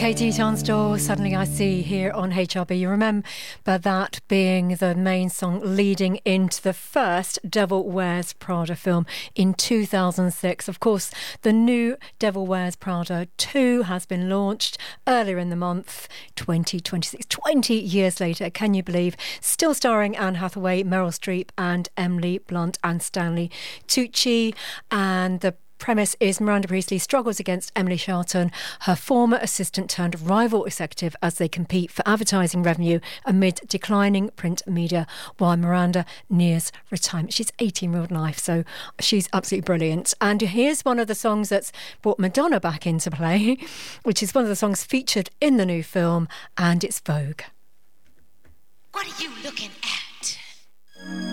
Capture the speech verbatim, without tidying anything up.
Katie Tunstall, Suddenly I See, here on H R B. You remember that being the main song leading into the first Devil Wears Prada film in two thousand six. Of course, the new Devil Wears Prada two has been launched earlier in the month, twenty twenty-six. twenty years later, can you believe? Still starring Anne Hathaway, Meryl Streep and Emily Blunt and Stanley Tucci. And the premise is Miranda Priestly struggles against Emily Shelton, her former assistant turned rival executive, as they compete for advertising revenue amid declining print media while Miranda nears retirement. She's eighteen in real life, so she's absolutely brilliant. And here's one of the songs that's brought Madonna back into play, which is one of the songs featured in the new film, and it's Vogue. What are you looking at?